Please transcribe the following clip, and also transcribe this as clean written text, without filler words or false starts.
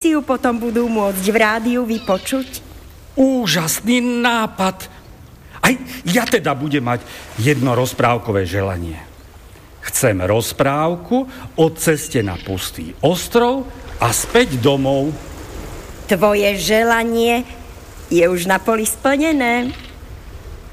si ju potom budú môcť v rádiu vypočuť. Úžasný nápad. Aj ja teda budem mať jedno rozprávkové želanie. Chcem rozprávku o ceste na pustý ostrov a späť domov. Tvoje želanie je už na poli splnené.